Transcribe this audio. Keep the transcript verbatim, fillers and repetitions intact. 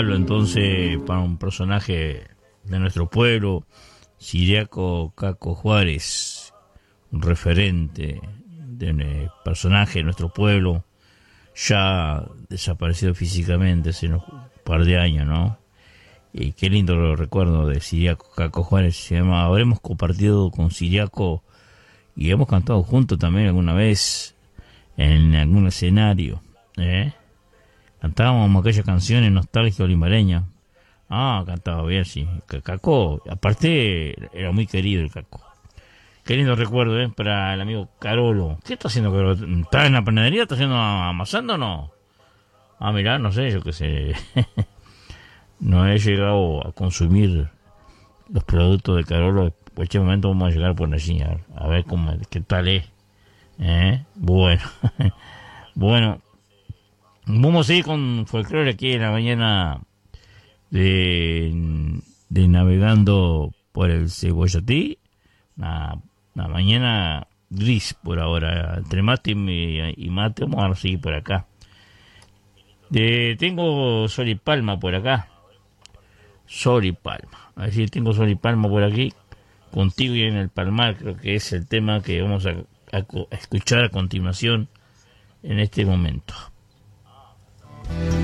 Entonces, para un personaje de nuestro pueblo, Ciriaco Caco Juárez, un referente de un personaje de nuestro pueblo, ya desaparecido físicamente hace unos par de años, ¿no? Y qué lindo lo recuerdo de Ciriaco Caco Juárez. Se llama, habremos compartido con Ciriaco y hemos cantado juntos también alguna vez en algún escenario, ¿eh? Cantábamos aquellas canciones nostálgicas olimareñas. Ah, cantaba bien, sí. Caco, aparte, era muy querido el Caco. Qué lindo recuerdo, ¿eh? Para el amigo Carolo. ¿Qué está haciendo Carolo? ¿Está en la panadería? ¿Está haciendo amasando o no? Ah, mirá, no sé, yo qué sé. No he llegado a consumir los productos de Carolo. Por este momento vamos a llegar por allí. A ver, a ver cómo, qué tal es. ¿Eh? Bueno. Bueno. Vamos a ir con folclore aquí en la mañana de, de navegando por el Cebollatí. Una, una mañana gris por ahora. Entre mate y, y mate vamos a seguir por acá. De, tengo Sol y Palma por acá. Sol y Palma. A ver si tengo Sol y Palma por aquí. Contigo y en el Palmar, creo que es el tema que vamos a, a, a escuchar a continuación en este momento.